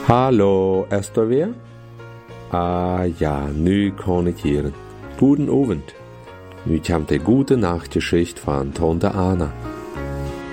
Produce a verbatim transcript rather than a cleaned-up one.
Hallo, ist du wer? Ah ja, nu kan ik hier. Guten Abend. Nu komt de gute Nachtgeschichte van Tante Anna.